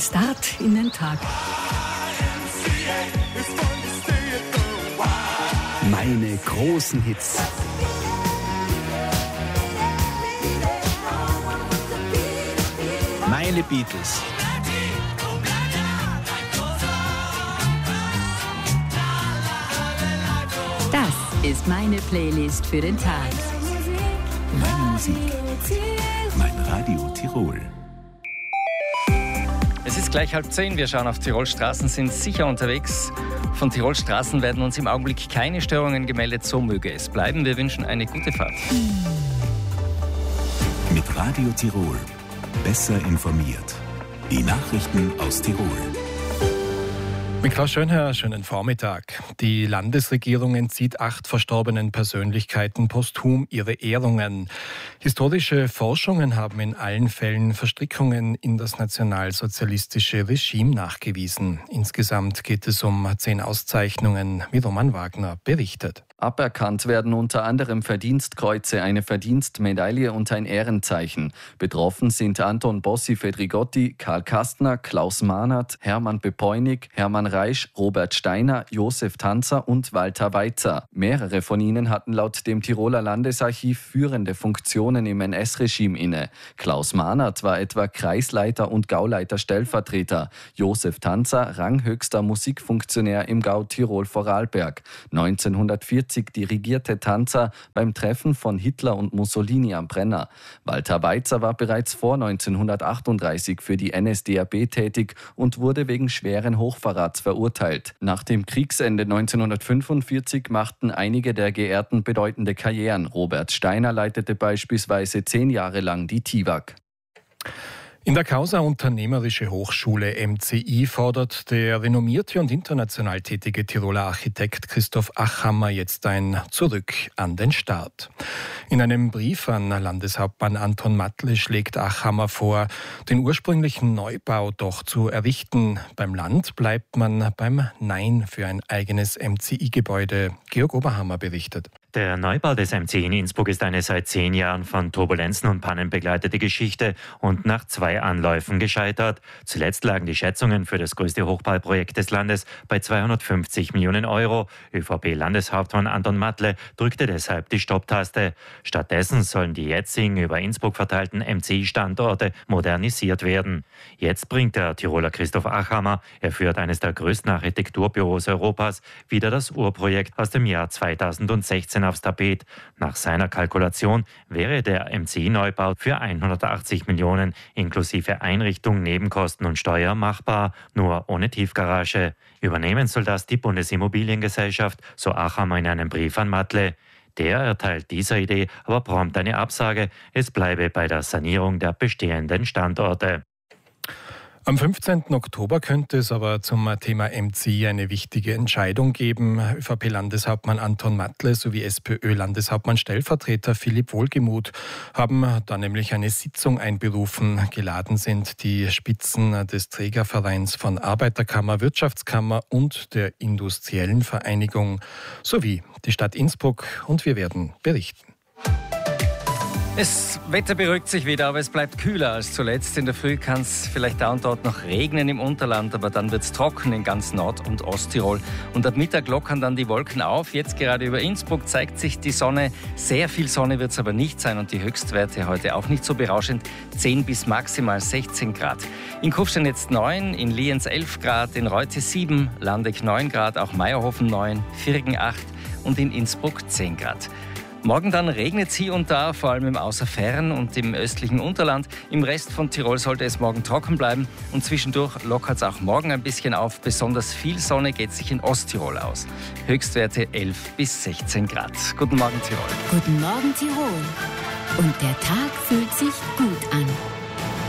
Start in den Tag. Meine großen Hits. Meine Beatles. Das ist meine Playlist für den Tag. Meine Musik. Mein Radio Tirol. Es ist gleich 9:30. Wir schauen auf Tirolstraßen, sind sicher unterwegs. Von Tirolstraßen werden uns im Augenblick keine Störungen gemeldet. So möge es bleiben. Wir wünschen eine gute Fahrt. Mit Radio Tirol. Besser informiert. Die Nachrichten aus Tirol. Mit Klaus Schönherr, schönen Vormittag. Die Landesregierung entzieht 8 verstorbenen Persönlichkeiten posthum ihre Ehrungen. Historische Forschungen haben in allen Fällen Verstrickungen in das nationalsozialistische Regime nachgewiesen. Insgesamt geht es um 10 Auszeichnungen, wie Roman Wagner berichtet. Aberkannt werden unter anderem Verdienstkreuze, eine Verdienstmedaille und ein Ehrenzeichen. Betroffen sind Anton Bossi-Fedrigotti, Karl Kastner, Klaus Mahnert, Hermann Bepeunig, Hermann Reisch, Robert Steiner, Josef Tanzer und Walter Weitzer. Mehrere von ihnen hatten laut dem Tiroler Landesarchiv führende Funktionen im NS-Regime inne. Klaus Mahnert war etwa Kreisleiter und Gauleiter-Stellvertreter. Josef Tanzer ranghöchster Musikfunktionär im Gau Tirol-Vorarlberg. 1940 dirigierte Tanzer beim Treffen von Hitler und Mussolini am Brenner. Walter Weitzer war bereits vor 1938 für die NSDAP tätig und wurde wegen schweren Hochverrats verurteilt. Nach dem Kriegsende 1945 machten einige der Geehrten bedeutende Karrieren. Robert Steiner leitete beispielsweise 10 Jahre lang die TIWAG. In der Causa Unternehmerische Hochschule MCI fordert der renommierte und international tätige Tiroler Architekt Christoph Achammer jetzt ein Zurück an den Start. In einem Brief an Landeshauptmann Anton Matle schlägt Achammer vor, den ursprünglichen Neubau doch zu errichten. Beim Land bleibt man beim Nein für ein eigenes MCI-Gebäude. Georg Oberhammer berichtet. Der Neubau des MCI in Innsbruck ist eine seit 10 Jahren von Turbulenzen und Pannen begleitete Geschichte und nach 2 Anläufen gescheitert. Zuletzt lagen die Schätzungen für das größte Hochbauprojekt des Landes bei 250 Millionen Euro. ÖVP-Landeshauptmann Anton Matle drückte deshalb die Stopptaste. Stattdessen sollen die jetzigen über Innsbruck verteilten MCI-Standorte modernisiert werden. Jetzt bringt der Tiroler Christoph Achammer, er führt eines der größten Architekturbüros Europas, wieder das Urprojekt aus dem Jahr 2016 aufs Tapet. Nach seiner Kalkulation wäre der MCI-Neubau für 180 Millionen inklusive Einrichtung, Nebenkosten und Steuer machbar, nur ohne Tiefgarage. Übernehmen soll das die Bundesimmobiliengesellschaft, so Achammer in einem Brief an Matle. Der erteilt dieser Idee aber prompt eine Absage. Es bleibe bei der Sanierung der bestehenden Standorte. Am 15. Oktober könnte es aber zum Thema MCI eine wichtige Entscheidung geben. ÖVP-Landeshauptmann Anton Matle sowie SPÖ-Landeshauptmann-Stellvertreter Philipp Wohlgemuth haben da nämlich eine Sitzung einberufen. Geladen sind die Spitzen des Trägervereins von Arbeiterkammer, Wirtschaftskammer und der Industriellen Vereinigung sowie die Stadt Innsbruck, und wir werden berichten. Das Wetter beruhigt sich wieder, aber es bleibt kühler als zuletzt. In der Früh kann es vielleicht da und dort noch regnen im Unterland, aber dann wird es trocken in ganz Nord- und Osttirol. Und ab Mittag lockern dann die Wolken auf. Jetzt gerade über Innsbruck zeigt sich die Sonne. Sehr viel Sonne wird es aber nicht sein und die Höchstwerte heute auch nicht so berauschend. 10 bis maximal 16 Grad. In Kufstein jetzt 9, in Lienz 11 Grad, in Reute 7, Landeck 9 Grad, auch Meierhofen 9, Virgen 8 und in Innsbruck 10 Grad. Morgen dann regnet es hier und da, vor allem im Außerfern und im östlichen Unterland. Im Rest von Tirol sollte es morgen trocken bleiben und zwischendurch lockert es auch morgen ein bisschen auf. Besonders viel Sonne geht sich in Osttirol aus. Höchstwerte 11 bis 16 Grad. Guten Morgen, Tirol. Guten Morgen, Tirol. Und der Tag fühlt sich gut an.